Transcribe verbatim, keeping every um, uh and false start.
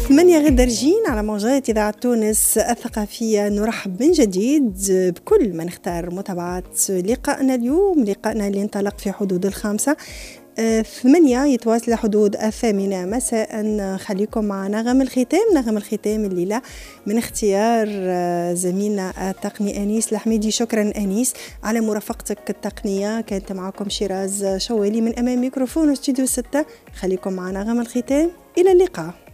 ثمانية غدا رجين على موجات إذاعة تونس الثقافية. نرحب من جديد بكل من اختار متابعة لقائنا اليوم، لقائنا اللي انطلق في حدود الخامسة ثمانية يتواصل حدود الثامنة مساء. خليكم مع نغم الختام. نغم الختام الليلة من اختيار زميلنا التقني أنيس الحميدي. شكرا أنيس على مرافقتك التقنية. كانت معكم شيراز شوالي من أمام ميكروفون استوديو ستة. خليكم مع نغم الختام، إلى اللقاء.